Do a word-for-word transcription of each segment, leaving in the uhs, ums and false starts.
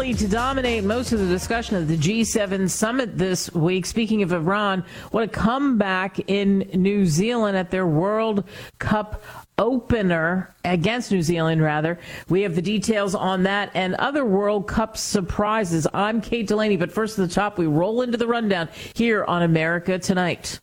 Italy to dominate most of the discussion of the G seven summit this week. Speaking of Iran, what a comeback in New Zealand at their World Cup opener against New Zealand, rather. We have the details on that and other World Cup surprises. I'm Kate Delaney, but first at the top, we roll into the rundown here on America Tonight.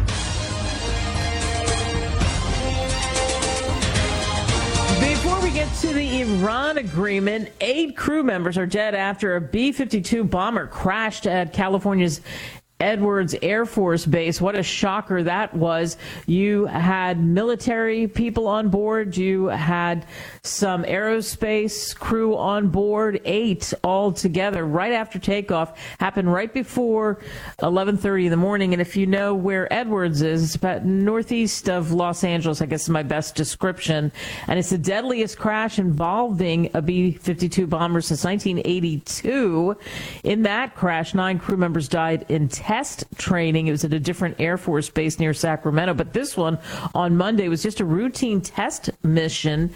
Before we get to the Iran agreement, eight crew members are dead after a B fifty-two bomber crashed at California's Edwards Air Force Base. What a shocker that was. You had military people on board. You had some aerospace crew on board, eight altogether, right after takeoff. Happened right before eleven thirty in the morning. And if you know where Edwards is, it's about northeast of Los Angeles, I guess is my best description. And it's the deadliest crash involving a B fifty-two bomber since nineteen eighty-two. In that crash, nine crew members died in test training. It was at a different Air Force base near Sacramento. But this one on Monday was just a routine test mission,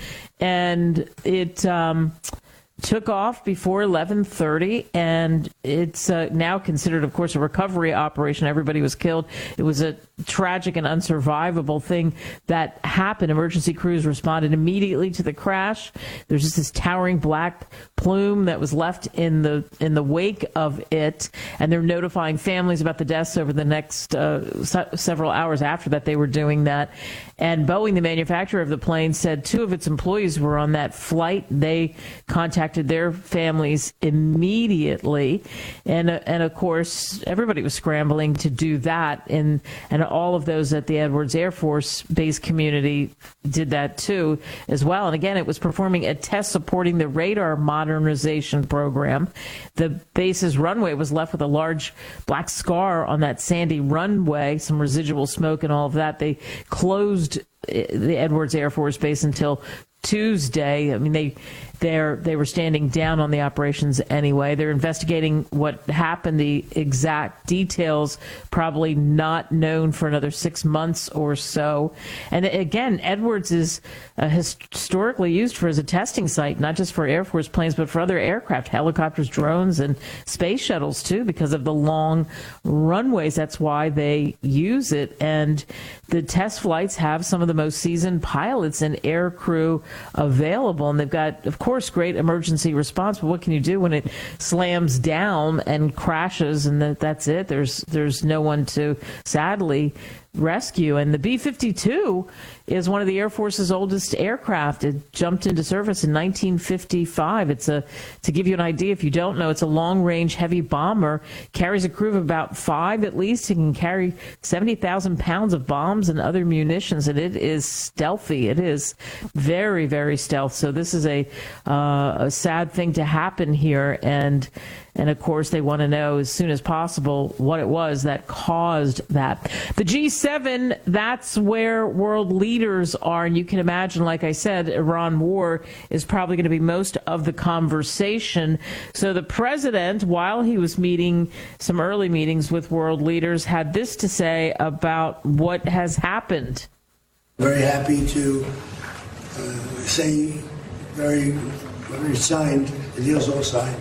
and it um, took off before eleven thirty, and it's uh, now considered, of course, a recovery operation. Everybody was killed. It was a tragic and unsurvivable thing that happened. Emergency crews responded immediately to the crash. There's just this towering black plume that was left in the in the wake of it, and they're notifying families about the deaths over the next uh, se- several hours after that. They were doing that. And Boeing, the manufacturer of the plane, said two of its employees were on that flight. They contacted their families immediately. And, uh, and of course, everybody was scrambling to do that. And, and all of those at the Edwards Air Force Base community did that, too, as well. And again, it was performing a test supporting the radar modernization program. The base's runway was left with a large black scar on that sandy runway, some residual smoke and all of that. They closed the Edwards Air Force Base until Tuesday. I mean, they they're they were standing down on the operations anyway. They're investigating what happened. The exact details probably not known for another six months or so. And again, Edwards is uh, historically used for as a testing site, not just for Air Force planes, but for other aircraft, helicopters, drones, and space shuttles too, because of the long runways. That's why they use it. And the test flights have some of the most seasoned pilots and air crew available, and they've got, of course, great emergency response. But what can you do when it slams down and crashes, and that, that's it? There's there's no one to, sadly, rescue. And the B fifty-two is one of the Air Force's oldest aircraft. It jumped into service in nineteen fifty-five. It's a, to give you an idea, if you don't know, it's a long-range heavy bomber, carries a crew of about five at least. It can carry seventy thousand pounds of bombs and other munitions, and it is stealthy. It is very, very stealth. So this is a, uh, a sad thing to happen here, and And, of course, they want to know as soon as possible what it was that caused that. The G seven, that's where world leaders are. And you can imagine, like I said, Iran war is probably going to be most of the conversation. So the president, while he was meeting some early meetings with world leaders, had this to say about what has happened. Very happy to uh, say very, very signed, the deal's all signed.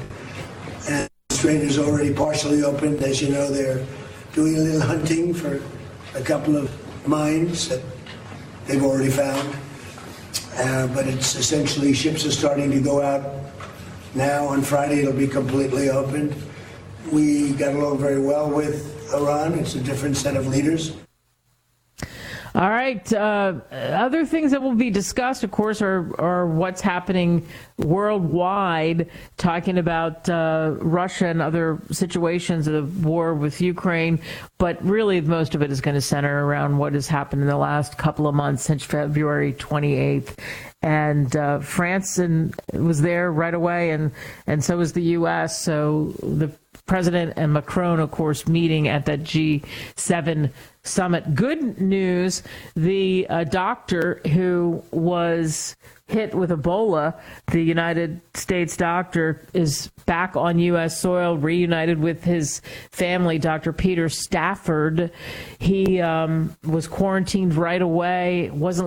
And the Strait is already partially opened. As you know, they're doing a little hunting for a couple of mines that they've already found. Uh, but it's essentially, ships are starting to go out now. On Friday, it'll be completely opened. We got along very well with Iran. It's a different set of leaders. All right. Uh, other things that will be discussed, of course, are, are what's happening worldwide, talking about uh, Russia and other situations of the war with Ukraine. But really, most of it is going to center around what has happened in the last couple of months since February twenty-eighth. And uh, France and, was there right away, and, and so was the U S. So the President and Macron, of course, meeting at that G seven summit. Good news, the uh, doctor who was hit with Ebola, the United States doctor, is back on U S soil, reunited with his family, Doctor Peter Stafford. He um, was quarantined right away, wasn't